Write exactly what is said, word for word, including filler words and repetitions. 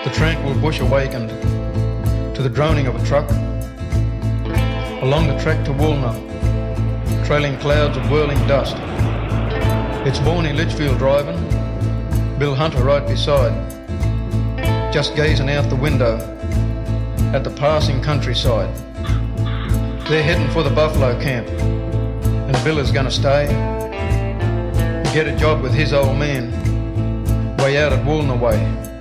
The tranquil bush awakened to the droning of a truck. Along the track to Woolner, trailing clouds of whirling dust. It's Borny Litchfield driving, Bill Hunter right beside, just gazing out the window at the passing countryside. They're heading for the buffalo camp, and Bill is gonna stay, get a job with his old man, way out at Woolner way.